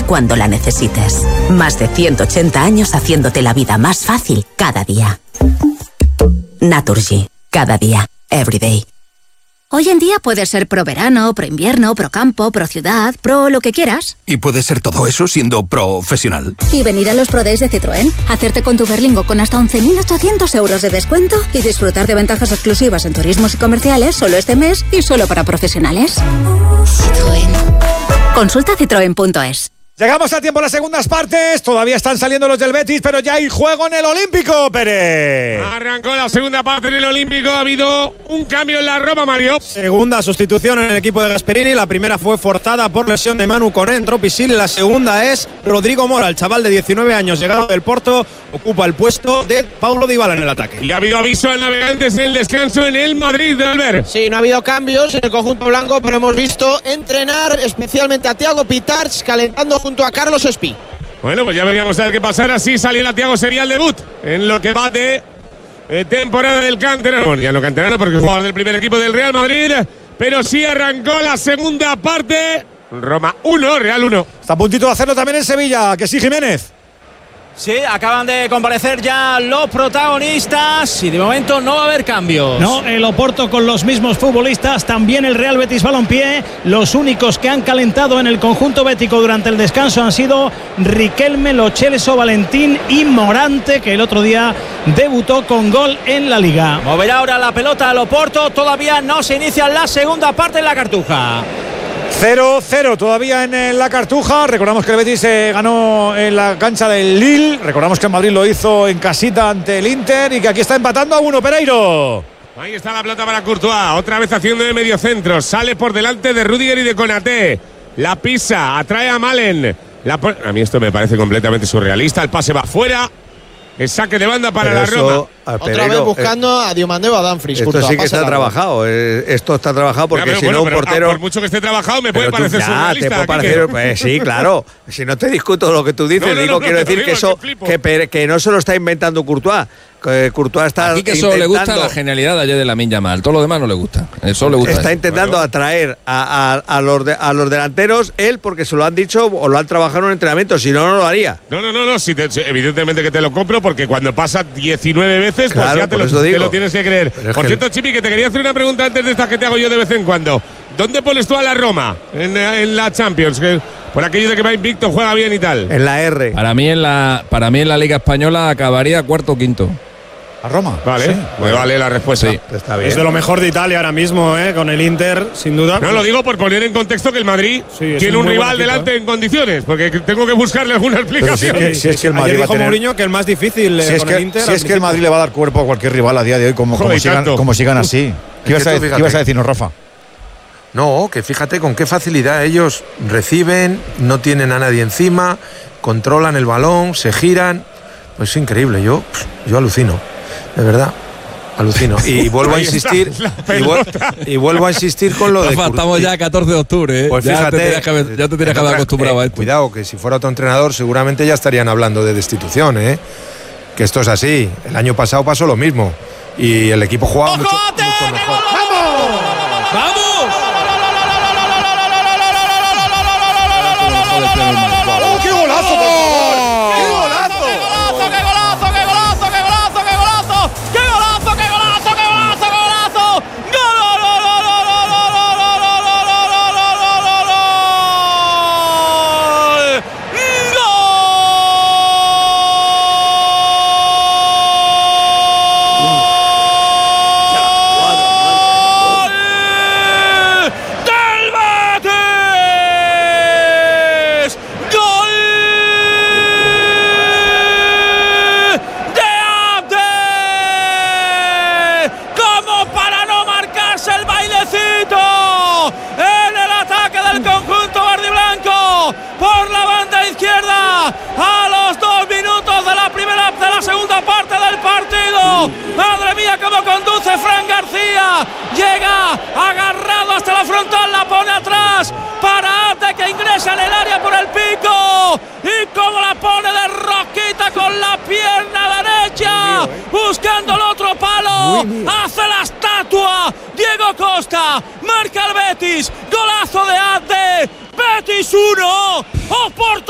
disponible cuando la necesites. Más de 180 años haciéndote la vida más fácil cada día. Naturgy. Cada día. Every day. Hoy en día puedes ser pro verano, pro invierno, pro campo, pro ciudad, pro lo que quieras. Y puedes ser todo eso siendo profesional. Y venir a los Pro Days de Citroën, hacerte con tu Berlingo con hasta 11.800 euros de descuento y disfrutar de ventajas exclusivas en turismos y comerciales solo este mes y solo para profesionales. Citroën. Consulta citroen.es. Llegamos a tiempo a las segundas partes. Todavía están saliendo los del Betis, pero ya hay juego en el Olímpico, Pérez. Arrancó la segunda parte en el Olímpico. Ha habido un cambio en la Roma, Mario. Segunda sustitución en el equipo de Gasperini. La primera fue forzada por lesión de Manu Koné, entró Pisil. La segunda es Rodrigo Mora, el chaval de 19 años, llegado del Porto, ocupa el puesto de Paulo Dybala en el ataque. Y ha habido aviso al Navegantes en el descanso en el Madrid, de Albert. Sí, no ha habido cambios en el conjunto blanco, pero hemos visto entrenar especialmente a Thiago Pitarch, calentando junto a Carlos Espí. Bueno, pues ya veríamos a ver qué pasara. Si saliera Thiago sería el debut en lo que va de temporada del canterano. Bueno, ya no canterano porque es jugador del primer equipo del Real Madrid, pero sí arrancó la segunda parte. Roma 1, Real 1. Está a puntito de hacerlo también en Sevilla, que sí, Jiménez. Sí, acaban de comparecer ya los protagonistas y de momento no va a haber cambios. No, el Oporto con los mismos futbolistas, también el Real Betis Balompié. Los únicos que han calentado en el conjunto bético durante el descanso han sido Riquelme, Lo Celso, Valentín y Morante, que el otro día debutó con gol en la Liga. Moverá ahora la pelota al Oporto, todavía no se inicia la segunda parte en la Cartuja. 0-0 todavía en la Cartuja. Recordamos que el Betis ganó en la cancha del Lille. Recordamos que el Madrid lo hizo en casita ante el Inter y que aquí está empatando a 1, Pereiro. Ahí está la pelota para Courtois, otra vez haciendo de mediocentro. Sale por delante de Rüdiger y de Konaté. La pisa, atrae a Malen. A mí esto me parece completamente surrealista. El pase va fuera. El saque de banda para la Roma. Otra vez buscando a Diomandé o a Dumfries. Esto sí que está trabajado. Esto está trabajado porque si no un portero. Por mucho que esté trabajado me puede parecer surrealista. Te puede parecer, pues, sí, claro. Si no te discuto lo que tú dices, quiero decir que eso que no se lo está inventando Courtois. Courtois está aquí que solo le gusta la genialidad de ayer de Lamine Yamal. Todo lo demás no le gusta. Eso le gusta. Está intentando atraer a los delanteros él porque se lo han dicho o lo han trabajado en un entrenamiento. Si no, no lo haría. No. Evidentemente que te lo compro porque cuando pasa 19 veces, claro, pues ya te lo tienes que creer. Por cierto, Chipi, que te quería hacer una pregunta antes de estas que te hago yo de vez en cuando. ¿Dónde pones tú a la Roma en la Champions? Por aquello de que va invicto, juega bien y tal. En la R. Para mí en la Liga Española acabaría cuarto o quinto. ¿A Roma? Vale, sí, pues vale la respuesta. Sí. Está bien. Es de lo mejor de Italia ahora mismo, con el Inter, sin duda. No, lo digo por poner en contexto que el Madrid tiene un rival delante en condiciones, porque tengo que buscarle alguna explicación. Si es que el Madrid dijo Mourinho que el más difícil con el Inter. Si es que el Madrid le va a dar cuerpo a cualquier rival a día de hoy, como sigan así. ¿Qué ibas a decirnos, Rafa? No, que fíjate con qué facilidad ellos reciben, no tienen a nadie encima, controlan el balón, se giran. Pues es increíble, yo alucino. De verdad, alucino. Y vuelvo a insistir. Y vuelvo a insistir con lo de Rafa, estamos ya a 14 de octubre. Pues fíjate, ya te tenías que haber acostumbrado a esto. Cuidado, que si fuera otro entrenador, seguramente ya estarían hablando de destitución, Que esto es así. El año pasado pasó lo mismo. Y el equipo jugaba mucho mejor. ¡Vamos! ¡Vamos! ¡Oh, qué golazo, por favor! ¡Qué golazo! Por la banda izquierda a los 2 minutos de la segunda parte del partido. Madre mía, cómo conduce Fran García. Llega agarrado hasta la frontal, la pone atrás para Ate, que ingresa en el área por el pico. Y cómo la pone de rosquita con la pierna derecha, buscando el otro palo. Hace la estatua Diego Costa. Marca el Betis